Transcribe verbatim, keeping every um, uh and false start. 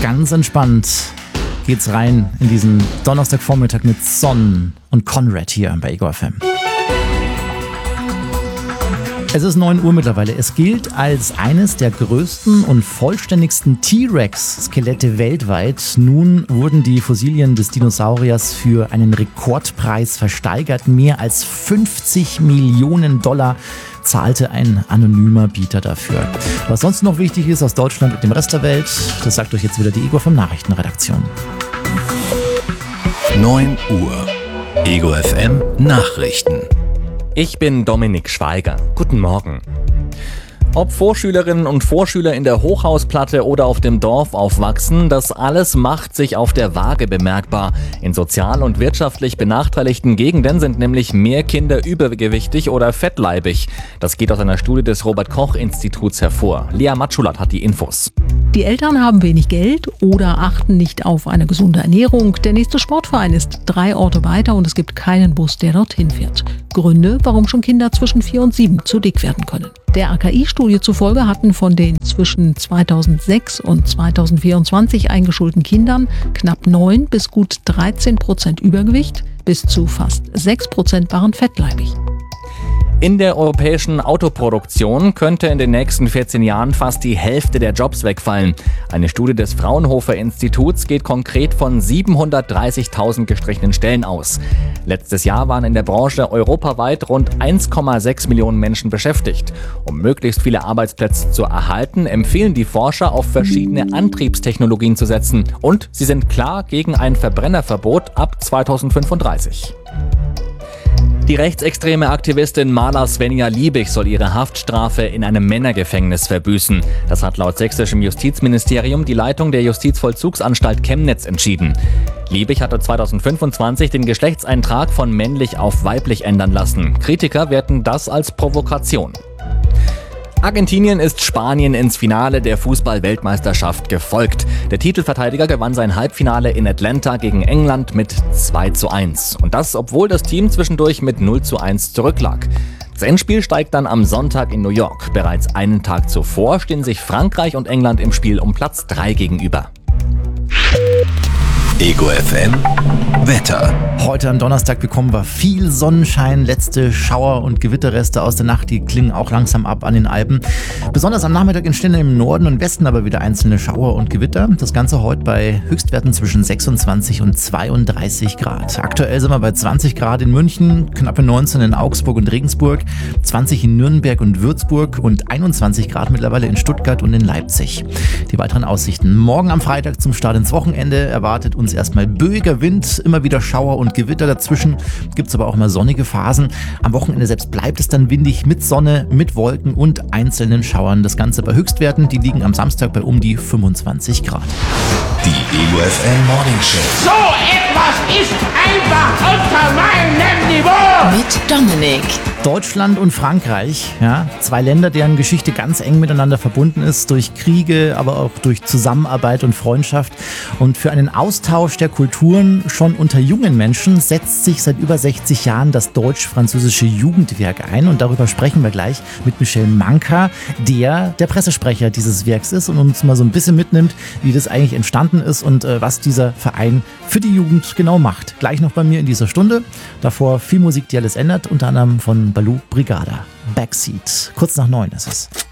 Ganz entspannt geht's rein in diesen Donnerstagvormittag mit Son und Konrad hier bei Ego F M. Es ist neun Uhr mittlerweile. Es gilt als eines der größten und vollständigsten T-Rex-Skelette weltweit. Nun wurden die Fossilien des Dinosauriers für einen Rekordpreis versteigert. Mehr als fünfzig Millionen Dollar zahlte ein anonymer Bieter dafür. Was sonst noch wichtig ist aus Deutschland und dem Rest der Welt, das sagt euch jetzt wieder die Ego F M Nachrichtenredaktion. neun Uhr. Ego F M Nachrichten. Ich bin Dominik Schweiger. Guten Morgen. Ob Vorschülerinnen und Vorschüler in der Hochhausplatte oder auf dem Dorf aufwachsen, das alles macht sich auf der Waage bemerkbar. In sozial und wirtschaftlich benachteiligten Gegenden sind nämlich mehr Kinder übergewichtig oder fettleibig. Das geht aus einer Studie des Robert-Koch-Instituts hervor. Lea Matschulat hat die Infos. Die Eltern haben wenig Geld oder achten nicht auf eine gesunde Ernährung. Der nächste Sportverein ist drei Orte weiter und es gibt keinen Bus, der dorthin fährt. Gründe, warum schon Kinder zwischen vier und sieben zu dick werden können. Der A K I-Studie zufolge hatten von den zwischen zweitausendsechs und zweitausendvierundzwanzig eingeschulten Kindern knapp neun bis gut dreizehn Prozent Übergewicht, bis zu fast sechs Prozent waren fettleibig. In der europäischen Autoproduktion könnte in den nächsten vierzehn Jahren fast die Hälfte der Jobs wegfallen. Eine Studie des Fraunhofer Instituts geht konkret von siebenhundertdreißigtausend gestrichenen Stellen aus. Letztes Jahr waren in der Branche europaweit rund eins Komma sechs Millionen Menschen beschäftigt. Um möglichst viele Arbeitsplätze zu erhalten, empfehlen die Forscher, auf verschiedene Antriebstechnologien zu setzen. Und sie sind klar gegen ein Verbrennerverbot ab zweitausendfünfunddreißig. Die rechtsextreme Aktivistin Maler Svenja Liebig soll ihre Haftstrafe in einem Männergefängnis verbüßen. Das hat laut sächsischem Justizministerium die Leitung der Justizvollzugsanstalt Chemnitz entschieden. Liebig hatte zweitausendfünfundzwanzig den Geschlechtseintrag von männlich auf weiblich ändern lassen. Kritiker werten das als Provokation. Argentinien ist Spanien ins Finale der Fußball-Weltmeisterschaft gefolgt. Der Titelverteidiger gewann sein Halbfinale in Atlanta gegen England mit zwei zu eins. Und das, obwohl das Team zwischendurch mit null zu eins zurücklag. Das Endspiel steigt dann am Sonntag in New York. Bereits einen Tag zuvor stehen sich Frankreich und England im Spiel um Platz drei gegenüber. Ego F M Wetter. Heute am Donnerstag bekommen wir viel Sonnenschein, letzte Schauer- und Gewitterreste aus der Nacht, die klingen auch langsam ab an den Alpen. Besonders am Nachmittag entstehen im Norden und Westen aber wieder einzelne Schauer und Gewitter. Das Ganze heute bei Höchstwerten zwischen sechsundzwanzig und zweiunddreißig Grad. Aktuell sind wir bei zwanzig Grad in München, knappe neunzehn in Augsburg und Regensburg, zwanzig in Nürnberg und Würzburg und einundzwanzig Grad mittlerweile in Stuttgart und in Leipzig. Die weiteren Aussichten. Morgen am Freitag zum Start ins Wochenende erwartet uns erstmal böiger Wind, immer wieder Schauer und Gewitter dazwischen, gibt es aber auch mal sonnige Phasen. Am Wochenende selbst bleibt es dann windig mit Sonne, mit Wolken und einzelnen Schauern. Das Ganze bei Höchstwerten, die liegen am Samstag bei um die fünfundzwanzig Grad. Die Ego F M Morning Show. So etwas ist einfach unter meinem Niveau. Mit Dominik. Deutschland und Frankreich, ja, zwei Länder, deren Geschichte ganz eng miteinander verbunden ist, durch Kriege, aber auch durch Zusammenarbeit und Freundschaft. Und für einen Austausch der Kulturen schon unter jungen Menschen setzt sich seit über sechzig Jahren das deutsch-französische Jugendwerk ein. Und darüber sprechen wir gleich mit Michel Manka, der der Pressesprecher dieses Werks ist und uns mal so ein bisschen mitnimmt, wie das eigentlich entstanden ist und äh, was dieser Verein für die Jugend genau macht. Gleich noch bei mir in dieser Stunde. Davor viel Musik, die alles ändert, unter anderem von Baloo Brigada. Backseat. Kurz nach neun ist es.